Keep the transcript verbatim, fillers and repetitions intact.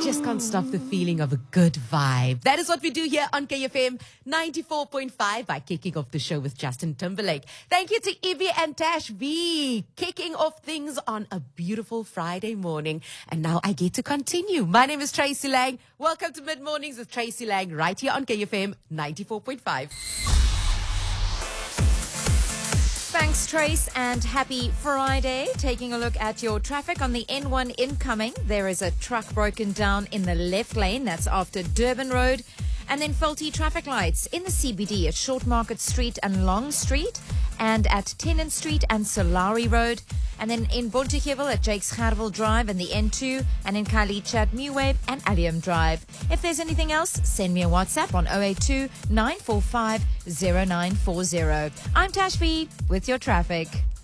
just can't stop the feeling of a good vibe. That is what we do here on K F M ninety-four point five by kicking off the show with Justin Timberlake. Thank you to Ivy and Tash V, kicking off things on a beautiful Friday morning. And now I get to continue. My name is Tracy Lang. Welcome to Mid Mornings with Tracy Lang right here on K F M ninety-four point five. Thanks, Trace, and happy Friday. Taking a look at your traffic on the N one incoming. There is a truck broken down in the left lane. That's after Durban Road. And then faulty traffic lights in the C B D at Short Market Street and Long Street, and at Tennant Street and Solari Road. And then in Bonteheuwel at Jakes Gerwel Drive and the N two, and in Khayelitsha at Muwave and Allium Drive. If there's anything else, send me a WhatsApp on zero eight two, nine four five, zero nine four zero. I'm Tash V with your traffic.